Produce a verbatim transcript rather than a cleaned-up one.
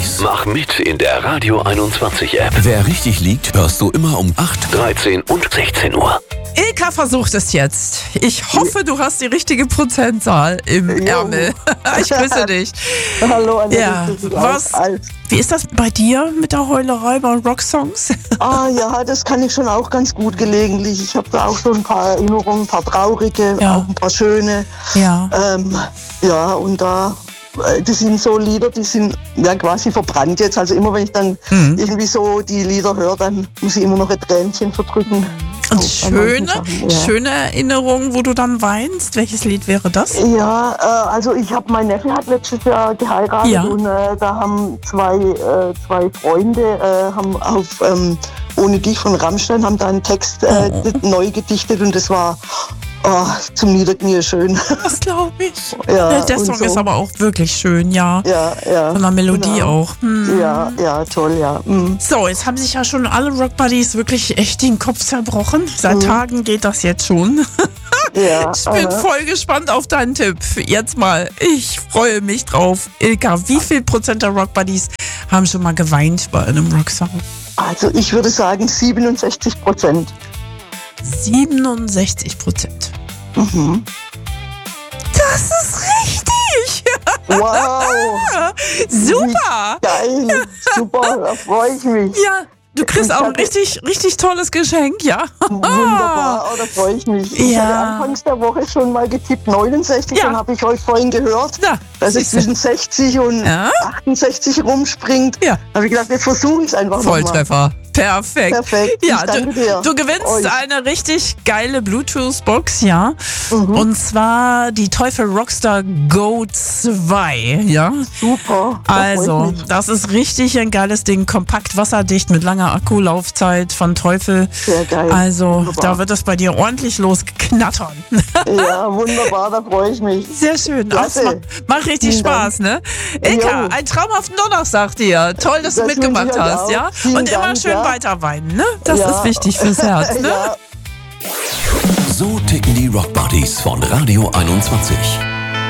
Buddies. Mach mit in der Radio einundzwanzig App. Wer richtig liegt, hörst du immer um acht, dreizehn und sechzehn Uhr. Ilka versucht es jetzt. Ich hoffe, du hast die richtige Prozentzahl im Jo. Ärmel. Ich grüße dich. Hallo, Annette. Ja, was, wie ist das bei dir mit der Heulerei bei Rocksongs? Ah ja, das kann ich schon auch ganz gut gelegentlich. Ich habe da auch so ein paar Erinnerungen, ein paar traurige, Ja. auch ein paar schöne. Ja. Ähm, ja, und da, äh, das sind so Lieder, die sind ja quasi verbrannt jetzt. Also immer wenn ich dann Mhm. irgendwie so die Lieder höre, dann muss ich immer noch ein Tränchen verdrücken. Und Auch bei manchen schöne, Sachen, ja. schöne Erinnerungen, wo du dann weinst. Welches Lied wäre das? Ja, äh, also ich habe, mein Neffe hat letztes Jahr geheiratet Ja. und äh, da haben zwei, äh, zwei Freunde äh, haben auf ähm, Ohne dich von Rammstein haben da einen Text äh, Oh. neu gedichtet und das war oh, zum Niederknie schön. Das glaube ich. Ja, der und Song so. ist aber auch wirklich schön, ja. Ja, ja. Von der Melodie genau. auch. Hm. Ja, ja, toll, ja. Mhm. So, jetzt haben sich ja schon alle Rock Buddies wirklich echt den Kopf zerbrochen. Seit Tagen geht das jetzt schon. Ja, Ich bin aha. voll gespannt auf deinen Tipp. Jetzt mal, ich freue mich drauf. Ilka, wie viel Prozent der Rock Buddies haben schon mal geweint bei einem Rocksong? Also ich würde sagen siebenundsechzig Prozent. siebenundsechzig Prozent. Mhm. Das ist richtig. Wow, Super. geil, super, da freue ich mich. Ja, du kriegst Ich auch ein hatte- richtig, richtig tolles Geschenk, ja. Wunderbar, oh, da freue ich mich. Ich Ja. hatte anfangs der Woche schon mal getippt neunundsechzig, Ja. dann habe ich euch vorhin gehört, Na, dass es siehste. zwischen sechzig und Ja. achtundsechzig rumspringt. Ja. Da habe ich gedacht, jetzt versuche ich es einfach nochmal. Volltreffer. Perfekt. Perfekt. Ja, Ich danke du, dir. du gewinnst Euch. eine richtig geile Bluetooth-Box, ja. Mhm. Und zwar die Teufel Rockstar Go zwei, ja. Super. da freu ich Also, mich. das ist richtig ein geiles Ding. Kompakt, wasserdicht, mit langer Akkulaufzeit von Teufel. Sehr geil. Also, Wunderbar. da wird es bei dir ordentlich losgeknattern. Ja, wunderbar, da freue ich mich. Sehr schön. Ach, Klasse. macht, macht richtig Vielen Spaß, ne? Ilka, Jo. einen traumhaften Donnerstag dir. Toll, dass du Das mitgemacht wünsche ich euch hast, auch. ja? Vielen Und immer Dank, schön ja. weiter weinen, ne? Das Ja. ist wichtig fürs Herz, ne? Ja. So ticken die Rock Buddies von Radio einundzwanzig.